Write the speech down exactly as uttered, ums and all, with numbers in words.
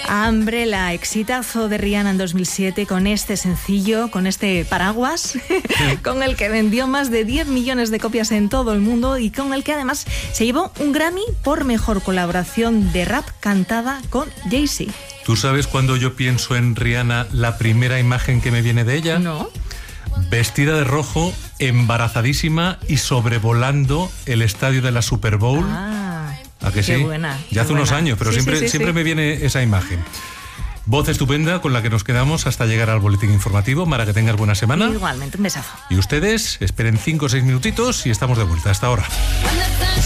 Umbrella, exitazo de Rihanna en dos mil siete con este sencillo, con este paraguas, con el que vendió más de diez millones de copias en todo el mundo y con el que además se llevó un Grammy por mejor colaboración de rap cantada con Jay-Z. ¿Tú sabes cuando yo pienso en Rihanna la primera imagen que me viene de ella? No. Vestida de rojo, embarazadísima y sobrevolando el estadio de la Super Bowl. Ah. ¿A que sí? Qué buena, ya hace qué unos buena. años, pero sí, siempre, sí, sí, siempre sí. me viene esa imagen. Voz estupenda con la que nos quedamos hasta llegar al boletín informativo. Mara, que tengas buena semana. Igualmente, un besazo. Y ustedes esperen cinco o seis minutitos y estamos de vuelta. Hasta ahora.